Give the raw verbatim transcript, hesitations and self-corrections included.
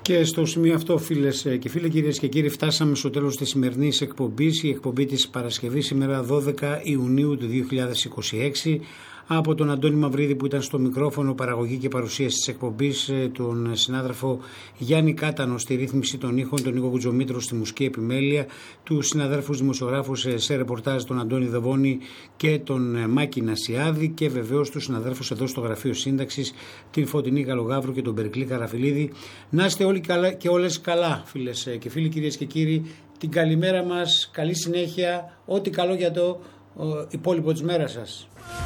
Και στο σημείο αυτό, φίλες και φίλοι, κυρίες και κύριοι, φτάσαμε στο τέλος της σημερινής εκπομπής. Η εκπομπή της Παρασκευής σήμερα δώδεκα Ιουνίου του δύο χιλιάδες είκοσι έξι. Από τον Αντώνη Μαυρίδη που ήταν στο μικρόφωνο, παραγωγή και παρουσίαση της εκπομπής, τον συνάδελφο Γιάννη Κάτανο στη ρύθμιση των ήχων, τον Νίκο Κουτζομήτρο στη μουσική επιμέλεια, τους συναδέλφους δημοσιογράφους σε ρεπορτάζ, τον Αντώνη Δεβόνη και τον Μάκη Νασιάδη, και βεβαίως τους συναδέλφους εδώ στο Γραφείο Σύνταξης, την Φωτεινή Καλογάβρου και τον Περικλή Καραφιλίδη. Να είστε όλοι καλά και όλες καλά, φίλες και φίλοι, κυρίες και κύριοι. Την καλημέρα μας, καλή συνέχεια, ό,τι καλό για το υπόλοιπο της μέρας σας.